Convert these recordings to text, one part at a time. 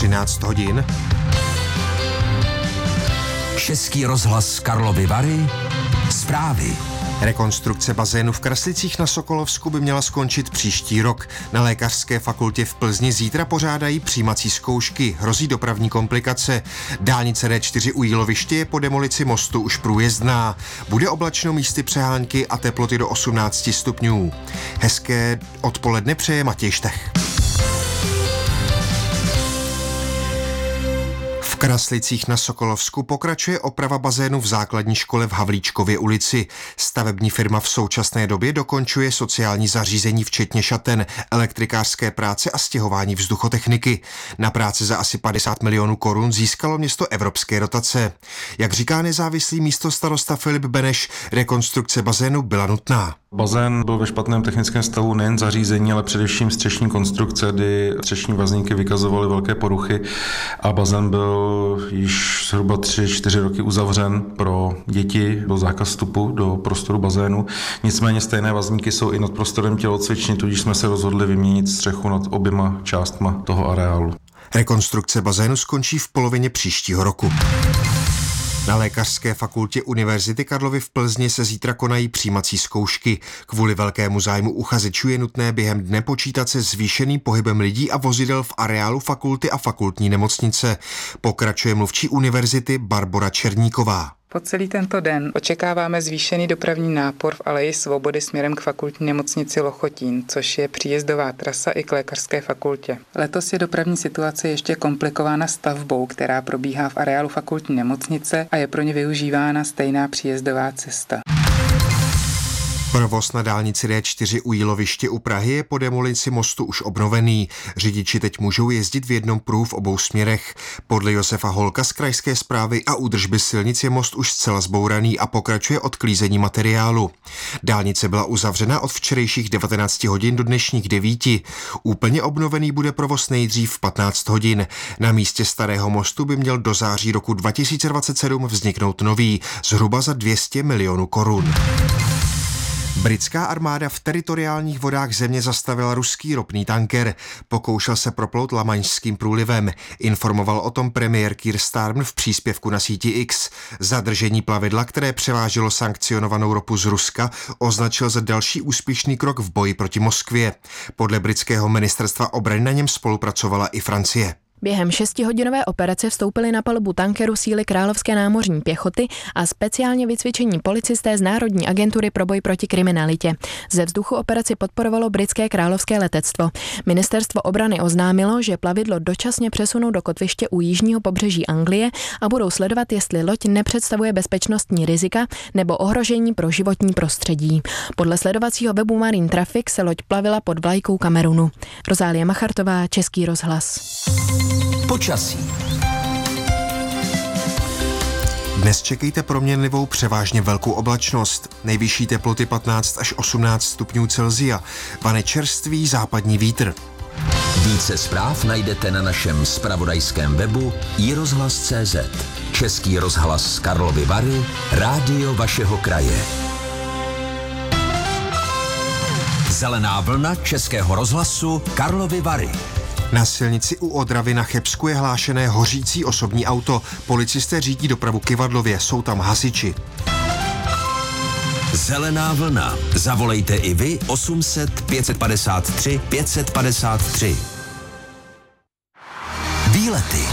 13 hodin. Český rozhlas Karlovy Vary. Zprávy. Rekonstrukce bazénu v Kraslicích na Sokolovsku by měla skončit příští rok. Na Lékařské fakultě v Plzni zítra pořádají přijímací zkoušky. Hrozí dopravní komplikace. Dálnice D4 u Jíloviště je po demolici mostu už průjezdná. Bude oblačno, místy přehánky a teploty do 18 stupňů. Hezké odpoledne přeje Matěj Štech. V Kraslicích na Sokolovsku pokračuje oprava bazénu v základní škole v Havlíčkově ulici. Stavební firma v současné době dokončuje sociální zařízení včetně šaten, elektrikářské práce a stěhování vzduchotechniky. Na práci za asi 50 milionů korun získalo město evropské dotace. Jak říká nezávislý místostarosta Filip Beneš, rekonstrukce bazénu byla nutná. Bazén byl ve špatném technickém stavu nejen zařízení, ale především střešní konstrukce, kdy střešní vazníky vykazovaly velké poruchy a bazén byl již zhruba 3-4 roky uzavřen pro děti, byl zákaz vstupu do prostoru bazénu. Nicméně stejné vazníky jsou i nad prostorem tělocvičny, tudíž jsme se rozhodli vyměnit střechu nad oběma částma toho areálu. Rekonstrukce bazénu skončí v polovině příštího roku. Na Lékařské fakultě Univerzity Karlovy v Plzni se zítra konají přijímací zkoušky. Kvůli velkému zájmu uchazečů je nutné během dne počítat se zvýšeným pohybem lidí a vozidel v areálu fakulty a fakultní nemocnice. Pokračuje mluvčí univerzity Barbora Černíková. Po celý tento den očekáváme zvýšený dopravní nápor v Aleji Svobody směrem k fakultní nemocnici Lochotín, což je příjezdová trasa i k Lékařské fakultě. Letos je dopravní situace ještě komplikována stavbou, která probíhá v areálu fakultní nemocnice a je pro ně využívána stejná příjezdová cesta. Provoz na dálnici D4 u Jíloviště u Prahy je po demolici mostu už obnovený. Řidiči teď můžou jezdit v jednom pruhu v obou směrech. Podle Josefa Holka z krajské správy a údržby silnic je most už zcela zbouraný a pokračuje odklízení materiálu. Dálnice byla uzavřena od včerejších 19 hodin do dnešních 9. Úplně obnovený bude provoz nejdřív v 15 hodin. Na místě starého mostu by měl do září roku 2027 vzniknout nový, zhruba za 200 milionů korun. Britská armáda v teritoriálních vodách země zastavila ruský ropný tanker. Pokoušel se proplout Lamaňským průlivem. Informoval o tom premiér Keir Starmer v příspěvku na síti X. Zadržení plavidla, které převáželo sankcionovanou ropu z Ruska, označil za další úspěšný krok v boji proti Moskvě. Podle britského ministerstva obrany na něm spolupracovala i Francie. Během 6hodinové operace vstoupili na palubu tankeru síly Královské námořní pěchoty a speciálně vycvičení policisté z Národní agentury pro boj proti kriminalitě. Ze vzduchu operaci podporovalo britské královské letectvo. Ministerstvo obrany oznámilo, že plavidlo dočasně přesunou do kotviště u jižního pobřeží Anglie a budou sledovat, jestli loď nepředstavuje bezpečnostní rizika nebo ohrožení pro životní prostředí. Podle sledovacího webu Marine Traffic se loď plavila pod vlajkou Kamerunu. Rozálie Machartová, Český rozhlas. Počasí. Dnes čekejte proměnlivou převážně velkou oblačnost. Nejvyšší teploty 15 až 18 stupňů Celsia. Vane čerstvý západní vítr. Více zpráv najdete na našem zpravodajském webu iRozhlas.cz. Český rozhlas Karlovy Vary, rádio vašeho kraje. Zelená vlna Českého rozhlasu Karlovy Vary. Na silnici u Odravy na Chebsku je hlášené hořící osobní auto. Policisté řídí dopravu Kyvadlově, jsou tam hasiči. Zelená vlna. Zavolejte i vy 800 553 553. Výlety.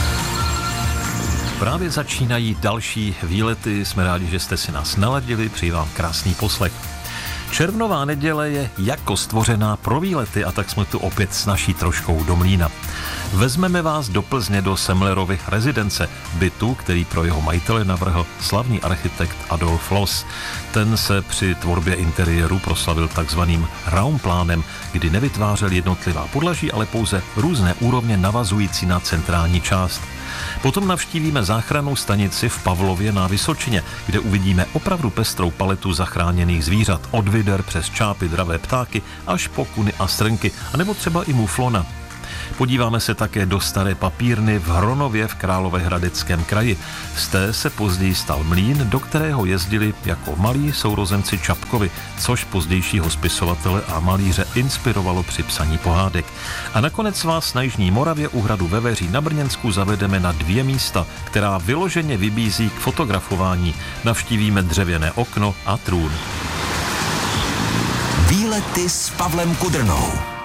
Právě začínají další výlety. Jsme rádi, že jste si nás naladili. Přeji vám krásný poslech. Červnová neděle je jako stvořená pro výlety a tak jsme tu opět s naší troškou do mlýna. Vezmeme vás do Plzně do Semlerovy rezidence, bytu, který pro jeho majitele navrhl slavný architekt Adolf Loos. Ten se při tvorbě interiéru proslavil takzvaným raumplánem, kdy nevytvářel jednotlivá podlaží, ale pouze různé úrovně navazující na centrální část. Potom navštívíme záchrannou stanici v Pavlově na Vysočině, kde uvidíme opravdu pestrou paletu zachráněných zvířat, od vyder přes čápy, dravé ptáky až po kuny a srnky, anebo třeba i muflona. Podíváme se také do staré papírny v Hronově v Královéhradeckém kraji. Z té se později stal mlýn, do kterého jezdili jako malí sourozenci Čapkovi, což pozdějšího spisovatele a malíře inspirovalo při psaní pohádek. A nakonec vás na jižní Moravě u hradu Veveří na Brněnsku zavedeme na 2 místa, která vyloženě vybízí k fotografování. Navštívíme dřevěné okno a trůn. Výlety s Pavlem Kudrnou.